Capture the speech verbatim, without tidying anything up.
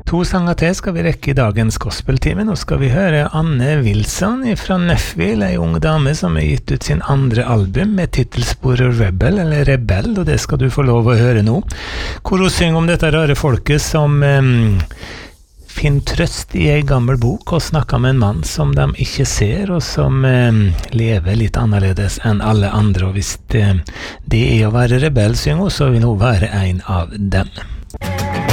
To sanger til skal vi rekke i dagens gospeltime. Nå skal vi høre Anne Wilson fra Nashville, en ung dame som har gitt ut sin andre album med titelsporet Rebel, eller Rebell, og det skal du få lov å høre nå. Hvor hun synger om dette rare folket som um, finner trøst i en gammel bok og snakker med en mann som de ikke ser, og som um, lever litt annerledes enn alle andre. Og hvis det, det er å være rebell, synger hun, så vil hun være en av dem.